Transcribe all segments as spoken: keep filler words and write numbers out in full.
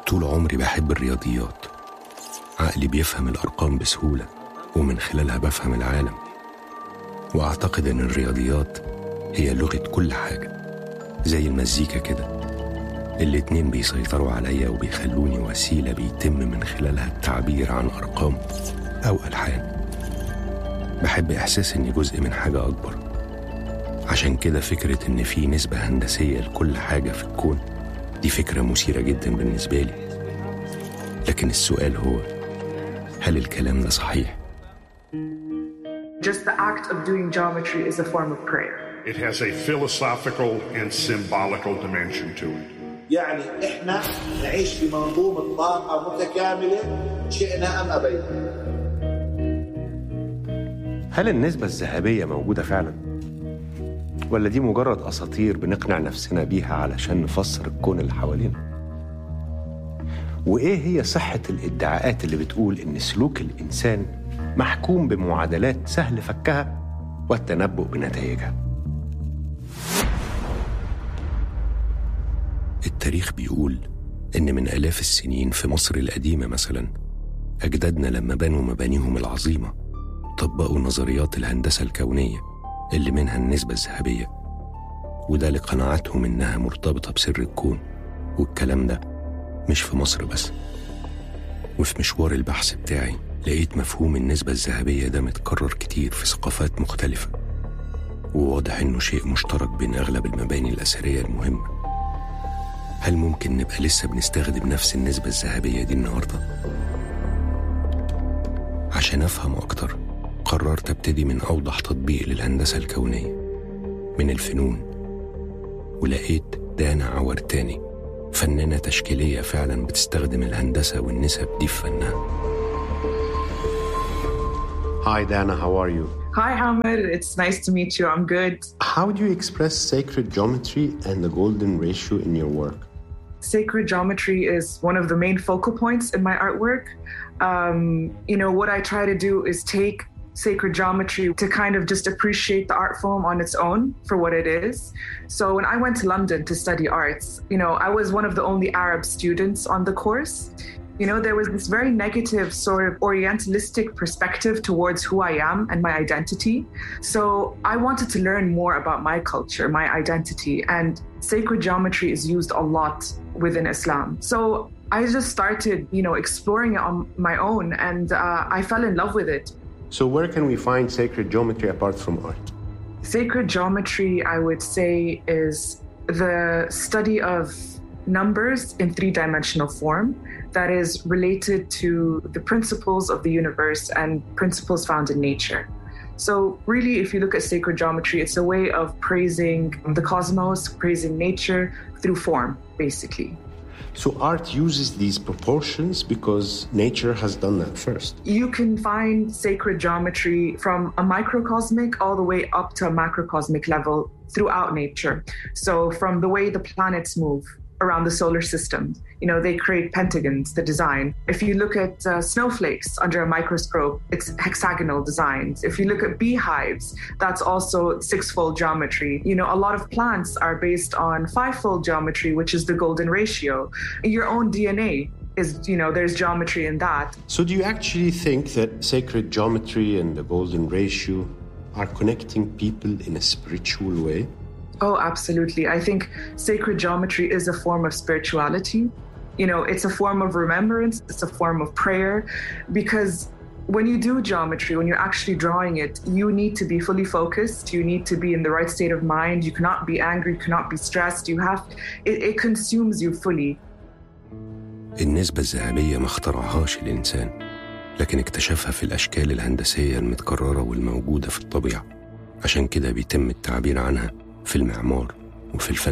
طول عمري بحب الرياضيات. عقلي بيفهم الأرقام بسهولة، ومن خلالها بفهم العالم. وأعتقد أن الرياضيات هي لغة كل حاجة، زي المزيكا كده. الاتنين بيسيطروا عليا وبيخلوني وسيلة بيتم من خلالها التعبير عن أرقام أو ألحان. بحب إحساس إني جزء من حاجة أكبر. عشان كده فكرة إن في نسبة هندسية لكل حاجة في الكون دي فكرة مثيرة جدا بالنسبة لي. لكن السؤال هو، هل الكلام ده صحيح؟ Just the act of doing geometry is a form of prayer. It has a philosophical and symbolical dimension to it. يعني إحنا نعيش في منظومة طاقة متكاملة شئنا أم أبينا. هل النسبة الذهبية موجودة فعلا؟ ولا دي مجرد أساطير بنقنع نفسنا بيها علشان نفسر الكون اللي حوالينا؟ وإيه هي صحة الادعاءات اللي بتقول إن سلوك الإنسان محكوم بمعادلات سهل فكها والتنبؤ بنتائجها؟ التاريخ بيقول إن من آلاف السنين في مصر القديمة مثلا، أجدادنا لما بنوا مبانيهم العظيمة طبقوا نظريات الهندسة الكونية اللي منها النسبة الذهبية، وده لقناعتهم إنها مرتبطة بسر الكون. والكلام ده مش في مصر بس. وفي مشوار البحث بتاعي لقيت مفهوم النسبة الذهبية ده متكرر كتير في ثقافات مختلفة، وواضح إنه شيء مشترك بين أغلب المباني الأثرية المهمة. هل ممكن نبقى لسه بنستخدم نفس النسبة الذهبية دي النهاردة؟ عشان أفهم أكتر قررت أبتدي من أوضح تطبيق للهندسة الكونية، من الفنون. ولقيت دانا عورتاني، فنانة تشكيلية فعلا بتستخدم الهندسة والنسب دي في فنها. Hi Dana, how are you? Hi Hamid, it's nice to meet you. I'm good. How do you express sacred geometry and the golden ratio in your work? Sacred geometry is one of the main focal points in my artwork. Um, you know, what I try to do is take sacred geometry to kind of just appreciate the art form on its own for what it is. So when I went to London to study arts, you know, I was one of the only Arab students on the course. You know, there was this very negative sort of Orientalistic perspective towards who I am and my identity. So I wanted to learn more about my culture, my identity, and sacred geometry is used a lot within Islam. So I just started, you know, exploring it on my own, and uh, I fell in love with it. So where can we find sacred geometry apart from art? Sacred geometry, I would say, is the study of numbers in three-dimensional form that is related to the principles of the universe and principles found in nature. So really, if you look at sacred geometry, it's a way of praising the cosmos, praising nature through form, basically. So art uses these proportions because nature has done that first. You can find sacred geometry from a microcosmic all the way up to a macrocosmic level throughout nature. So from the way the planets move around the solar system, you know, they create pentagons, the design. If you look at uh, snowflakes under a microscope, it's hexagonal designs. If you look at beehives, that's also six-fold geometry. You know, a lot of plants are based on five-fold geometry, which is the golden ratio. Your own D N A is, you know, there's geometry in that. So do you actually think that sacred geometry and the golden ratio are connecting people in a spiritual way? Oh, absolutely. I think sacred geometry is a form of spirituality. You know, it's a form of remembrance, it's a form of prayer, because when you do geometry, when you're actually drawing it, you need to be fully focused, you need to be in the right state of mind, you cannot be angry, you cannot be stressed, you have, it, it consumes you fully. النسبة الذهبية ما اخترعهاش الإنسان، لكن اكتشفها في الأشكال الهندسية المتكررة والموجودة في الطبيعة. عشان كده بيتم التعبير عنها في المعمار وفي الفن.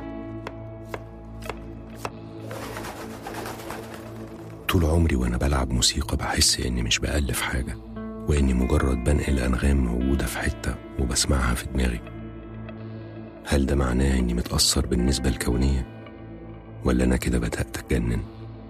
طول عمري وأنا بلعب موسيقى بحس إني مش بألف حاجة، وإني مجرد بنقل أنغام موجودة في حتة وبسمعها في دماغي. هل ده معناه إني متأثر بالنسبة الكونية؟ ولا أنا كده بدأت أتجنن؟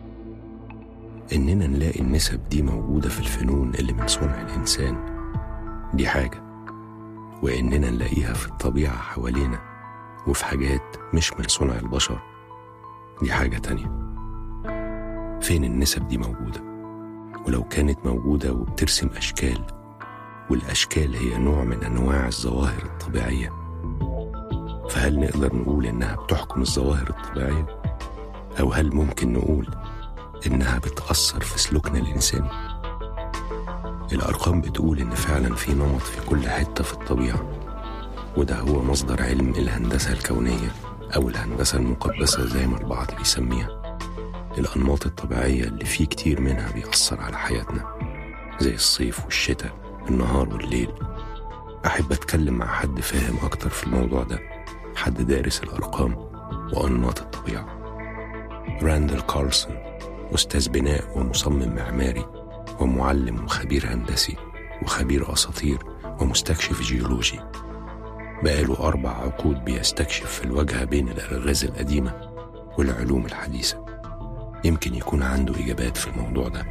إننا نلاقي النسب دي موجودة في الفنون اللي من صنع الإنسان دي حاجة، وإننا نلاقيها في الطبيعة حوالينا وفي حاجات مش من صنع البشر دي حاجة تانية. فين النسب دي موجودة؟ ولو كانت موجودة وبترسم أشكال، والأشكال هي نوع من أنواع الظواهر الطبيعية، فهل نقدر نقول إنها بتحكم الظواهر الطبيعية؟ أو هل ممكن نقول إنها بتأثر في سلوكنا الإنساني؟ الأرقام بتقول إن فعلا في نمط في كل حتة في الطبيعة، وده هو مصدر علم الهندسة الكونية أو الهندسة المقدسة زي ما البعض بيسميها. الأنماط الطبيعية اللي فيه كتير منها بيأثر على حياتنا، زي الصيف والشتاء، النهار والليل. أحب أتكلم مع حد فاهم أكتر في الموضوع ده، حد دارس الأرقام وأنماط الطبيعة. راندل كارلسون، أستاذ بناء ومصمم معماري ومعلم وخبير هندسي وخبير أساطير ومستكشف جيولوجي، بقاله أربع عقود بيستكشف في الواجهة بين الألغاز القديمة والعلوم الحديثة. يمكن يكون عنده إجابات في الموضوع ده.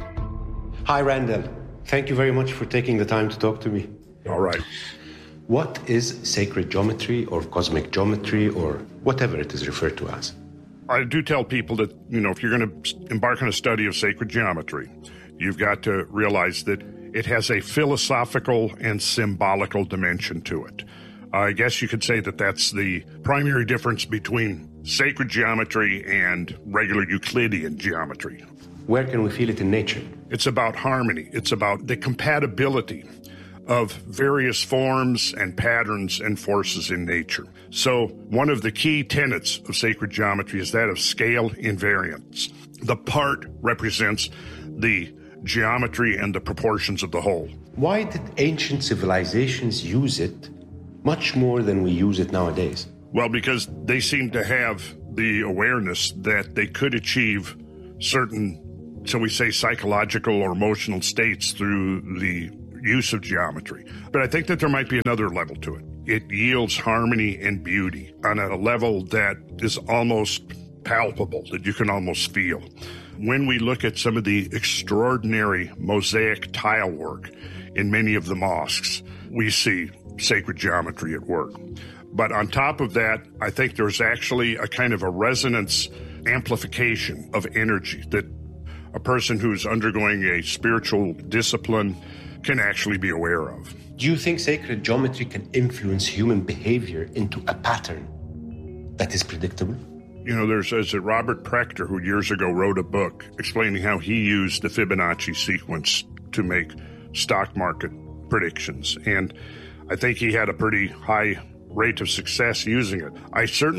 Hi Randall, thank you very much for taking the time to talk to me. All right. What is sacred geometry or cosmic geometry or whatever it is referred to as? I do tell people that, you know, if you're going to embark on a study of sacred geometry, you've got to realize that it has a philosophical and symbolical dimension to it. I guess you could say that that's the primary difference between sacred geometry and regular Euclidean geometry. Where can we feel it in nature? It's about harmony. It's about the compatibility of various forms and patterns and forces in nature. So one of the key tenets of sacred geometry is that of scale invariance. The part represents the geometry and the proportions of the whole. Why did ancient civilizations use it much more than we use it nowadays? Well, because they seem to have the awareness that they could achieve certain, shall we say, psychological or emotional states through the use of geometry. But I think that there might be another level to it. It yields harmony and beauty on a level that is almost palpable, that you can almost feel. When we look at some of the extraordinary mosaic tile work in many of the mosques, we see sacred geometry at work. But on top of that, I think there's actually a kind of a resonance amplification of energy that a person who's undergoing a spiritual discipline can actually be aware of. Do you think sacred geometry can influence human behavior into a pattern that is predictable? You know, there's, there's a Robert Prechter who years ago wrote a book explaining how he used the Fibonacci sequence to make stock market predictions. And I think he had a pretty high rate of success using it. I certainly